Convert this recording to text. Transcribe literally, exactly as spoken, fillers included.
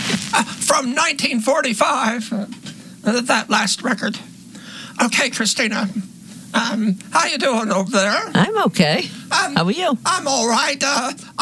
uh, from nineteen forty-five, uh, uh, that last record. Okay, Christina, um, how you doing over there? I'm okay. Um, How are you? I'm all right. Uh,